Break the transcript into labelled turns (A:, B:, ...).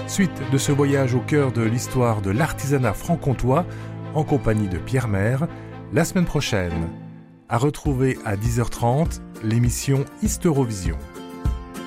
A: Suite de ce voyage au cœur de l'histoire de l'artisanat franc-comtois, en compagnie de Pierre Maire, la semaine prochaine. À retrouver à 10h30, l'émission Historovison.